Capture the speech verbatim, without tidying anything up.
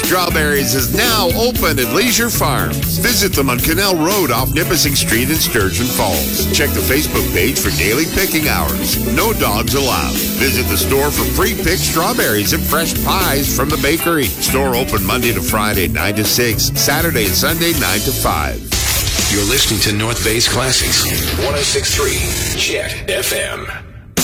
Strawberries is now open at Leisure Farms. Visit them on Canal Road off Nipissing Street in Sturgeon Falls. Check the Facebook page for daily picking hours. No dogs allowed. Visit the store for pre-picked strawberries and fresh pies from the bakery. Store open Monday to Friday, nine to six. Saturday and Sunday, nine to five. You're listening to North Bay's Classics. one oh six point three Jet F M.